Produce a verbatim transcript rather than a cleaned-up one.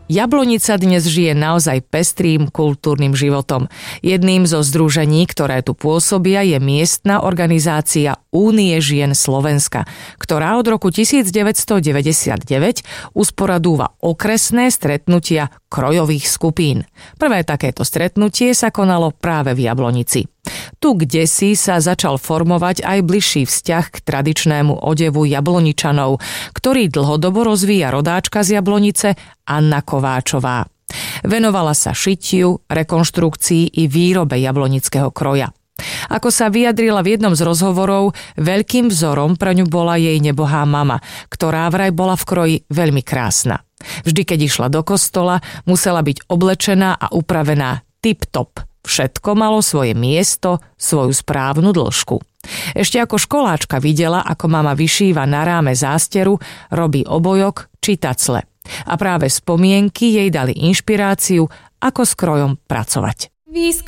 Jablonica dnes žije naozaj pestrým kultúrnym životom. Jedným zo združení, ktoré tu pôsobia, je miestna organizácia Únie žien Slovenska, ktorá od roku devätnásťstodeväťdesiatdeväť usporadúva okresné stretnutia krojových skupín. Prvé takéto stretnutie sa konalo práve v Jablonici. Tu kdesi sa začal formovať aj bližší vzťah k tradičnému odevu Jabloničanov, ktorý dlhodobo rozvíja rodáčka z Jablonice Anna Kováčová. Venovala sa šitiu, rekonštrukcii i výrobe jablonického kroja. Ako sa vyjadrila v jednom z rozhovorov, veľkým vzorom pre ňu bola jej nebohá mama, ktorá vraj bola v kroji veľmi krásna. Vždy, keď išla do kostola, musela byť oblečená a upravená tip-top. Všetko malo svoje miesto, svoju správnu dĺžku. Ešte ako školáčka videla, ako mama vyšíva na ráme zásteru, robí obojok či tacle. A práve spomienky jej dali inšpiráciu, ako s krojom pracovať.